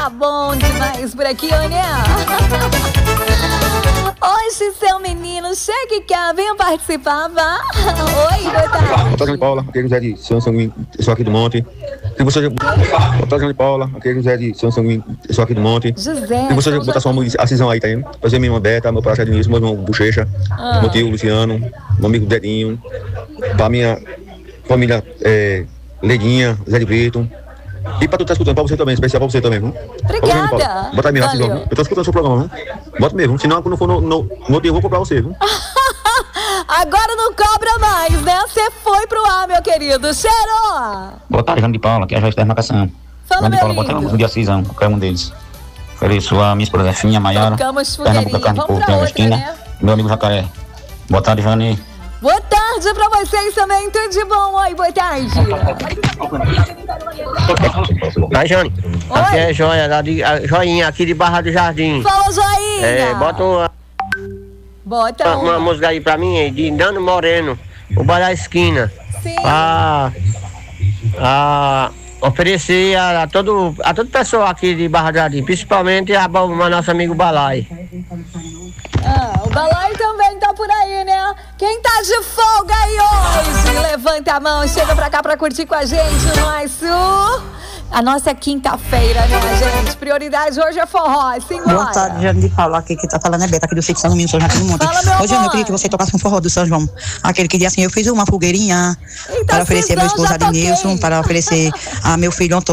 tá bom demais por aqui, né? Hoje, seu menino, chega cá, venha participar, vá. Oi, boa tarde. Boa tarde, Paula, aqui é José de São Sanguíneo, sou aqui do Monte. Se você... Boa tarde, Paula, aqui é José de São Sanguíneo, sou aqui do Monte. José. Se você botar sua acisão aí, tá indo? Fazer minha irmã Beta, meu parceiro Denilson, meu irmão Bochecha, meu tio Luciano, meu amigo Dedinho, pra minha família Ledinha, Zé de Brito. E pra tu tá escutando, pra você também, especial pra você também, viu? Obrigada. Bota aí minha acisão, viu? Eu tô escutando o seu programa, viu? Bota mesmo, senão quando for no outro dia eu vou comprar você, viu? Agora não cobra mais, né? Você foi pro ar, meu querido. Cheiro! Boa tarde, João de Paula, aqui é a Joyce da Marcação. Fala, meu Paula, lindo. bota um de acisão, qualquer um deles. Ofereço a minha esposa Zefinha, Maiara, Tocamos Pernambuco, fogueirinha. carne de Vamos porco, pra tem a outra, esquina, né? meu amigo Jacaré. Boa tarde, Jane. Boa tarde pra vocês também, tudo de bom? Oi, boa tarde. Vai, Jane. Oi. Aqui é Joinha, aqui de Barra do Jardim. Fala, Joinha. Bota Bota uma música aí pra mim, de Nando Moreno, o Bar da Esquina. Sim. Pra oferecer a todo pessoal aqui de Barra do Jardim, principalmente a nosso amigo Balai. O Balai também tá por aí, né? Quem tá de folga aí hoje? Levanta a mão, chega pra cá pra curtir com a gente a nossa quinta-feira, né, gente? Prioridade hoje é forró, simbora. Boa tarde, Jane de Paula, aqui que tá falando é Beta, aqui do sítio São Domingos, São Joaquim do Monte. Fala, meu Hoje, amor. eu queria que você tocasse um forró do São João. Aquele que diz assim, eu fiz uma fogueirinha Eita, para oferecer a meu Cisão, esposo já toquei. Adnilson, para oferecer a meu filho Antônio.